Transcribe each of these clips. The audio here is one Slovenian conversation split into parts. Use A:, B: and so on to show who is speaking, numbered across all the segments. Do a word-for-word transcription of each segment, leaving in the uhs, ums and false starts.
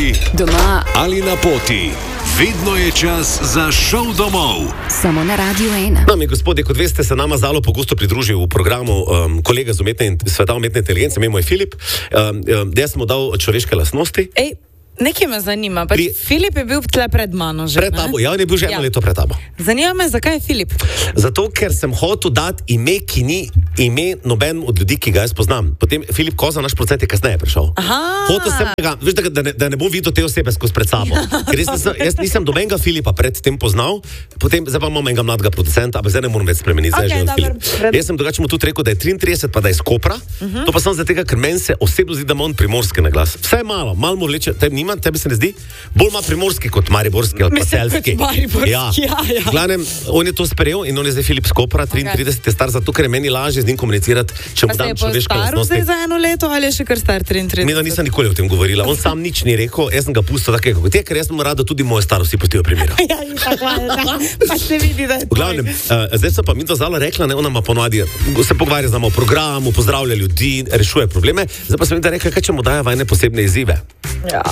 A: službi,
B: doma
A: ali na poti. Vedno je čas za šov domov.
B: Samo na Radio ena.
C: Dame in gospodje, kot veste, se nama zelo pogosto pridruži v programu um, kolega z umetne, sveta umetne inteligence, ime mu je Filip. Um, um, da sem mu dal človeške lastnosti.
D: Ej, nekaj me zanima. Pač
C: Pri...
D: Filip je bil tle pred mano že.
C: Pred tabo, ja, on je bil že eno
D: Ja.
C: leto pred tabo.
D: Zanima me, zakaj je Filip?
C: Zato, ker sem hotel dati ime, ki ni ime noben od ljudi, ki ga jaz poznam. Potem Filip Koza, naš producent, je kasneje prišel.
D: Aha.
C: Hotel sem tega, veš, da, da, ne, da ne bom videl te osebe skozi pred sabo. Ker jaz nisem, jaz nisem dobenega Filipa predtem poznal, potem zdaj pa imam enega mladega producenta, ampak zdaj ne moram več spremeniti. Zdaj
D: Okej,
C: že je
D: dobro.
C: Filip. Jaz sem drugače mu tudi rekel, da je triintrideset, pa da je iz Kopra. Uh-huh. To pa sem zato, ker meni se osebno zdi, da ima on primorski naglas. Vse malo, malo mu vleče, tebi nima, tebi se ne zdi? Bolj ima primorski kot mariborski ali pa
D: Mislim, kot
C: celjski.
D: mariborski, ja, ja.
C: V glavnem, on je to sprejel in on je zdaj Filip Skopra, triintrideset je star, zato ker je meni lažje z njim komunicirati, če mu
D: Pa se
C: dam
D: je
C: človeške
D: postaril
C: lastnosti.
D: zdaj za eno leto ali je še kar star triintrideset?
C: Mi da nisem nikoli o tem govorila, on sam nič ni rekel, jaz sem ga pustil tako, kot je, ker jaz sem mu rada tudi moje starosti pustijo primera.
D: Ja, itak, valjda. Pa se vidi, da je
C: V glavnem, uh, zdaj so pa mi dva zala rekla, ne, ona ima ponovadi, se pogovarja z nama o programu, pozdravlja ljudi, rešuje probleme, zdaj pa sem mi da rekla, kaj če mu daje vajne posebne izzive.
D: Ja.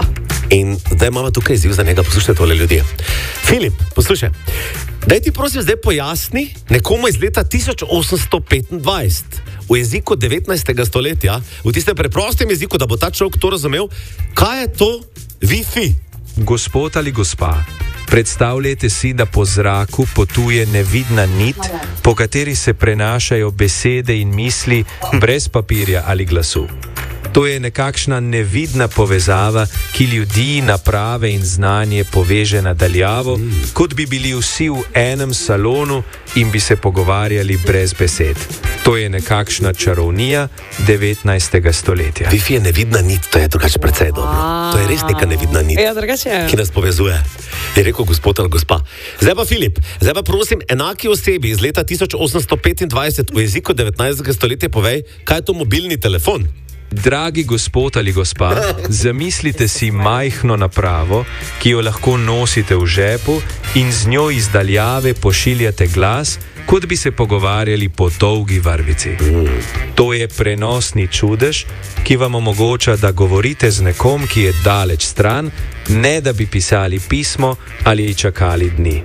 C: In zdaj imamo tukaj izziv za njega, poslušajte tole ljudje. Filip, poslušaj, daj ti prosim zdaj pojasni nekomu iz leta tisoč osemsto petindvajset v jeziku devetnajstega stoletja, v tistem preprostem jeziku, da bo ta človek to razumel, kaj je to Wi-Fi?
E: Gospod ali gospa, predstavljajte si, da po zraku potuje nevidna nit, po kateri se prenašajo besede in misli brez papirja ali glasu. To je nekakšna nevidna povezava, ki ljudi, naprave in znanje poveže nadaljavo, mm. kot bi bili vsi v enem salonu in bi se pogovarjali brez besed. To je nekakšna čarovnija devetnajstega stoletja.
C: Wi-Fi je nevidna nit, to je drugače precej dobro. To je res neka nevidna nit,
D: Ja, drugače je.
C: ki nas povezuje. Je rekel gospod ali gospa. Zdaj pa Filip, zdaj pa prosim enaki osebi iz leta tisoč osemsto petindvajset v jeziku devetnajstega stoletja povej, kaj je to mobilni telefon?
E: Dragi gospod ali gospa, zamislite si majhno napravo, ki jo lahko nosite v žepu in z njo iz daljave pošiljate glas, kot bi se pogovarjali po dolgi vrvici. To je prenosni čudež, ki vam omogoča, da govorite z nekom, ki je daleč stran, ne da bi pisali pismo ali čakali dni.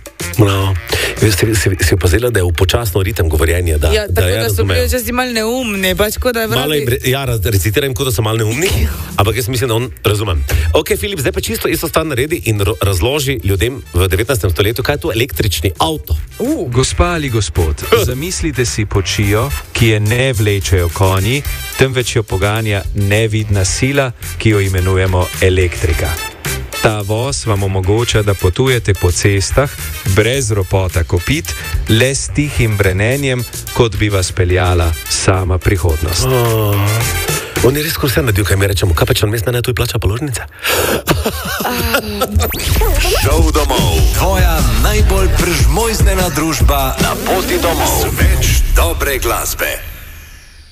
C: No, si, si, si opazila, da je upočasno ritem govorjenja, da,
D: Ja,
C: da
D: tako
C: je
D: da so
C: razumejo.
D: bili včasih malo neumni, pač kot da je
C: Malo jim,
D: vrati...
C: re- ja, raz- recitiram, kot da so malo neumni, ampak jaz mislim, da on razumem. Ok, Filip, zdaj pa čisto isto stvar naredi in ro- razloži ljudem v devetnajstem stoletju, kaj je to električni avto.
D: Uh,
E: Gospa ali gospod, zamislite si počijo, ki je ne vlečejo konji, temveč jo poganja nevidna sila, ki jo imenujemo elektrika. Ta voz vam omogoča, da potujete po cestah brez ropota kopit, le s tihim brenenjem, kot bi vas peljala sama prihodnost.
C: Oh, on je res vse naredil, kaj mi rečemo, kaj pa če on mestna ne tuj plača položnice?
A: Šov domov. Tvoja najbolj prežmojznena družba na poti domov. Več dobre glasbe.